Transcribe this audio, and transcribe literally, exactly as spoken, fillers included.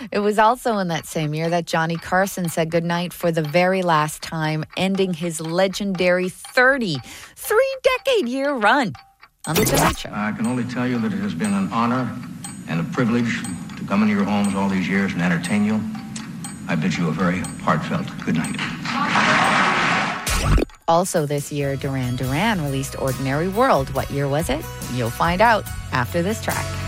It was also in that same year that Johnny Carson said goodnight for the very last time, ending his legendary thirty-three-decade-year run on The Tonight Show. I can only tell you that it has been an honor and a privilege to come into your homes all these years and entertain you. I bid you a very heartfelt good night. Also this year, Duran Duran released Ordinary World. What year was it? You'll find out after this track.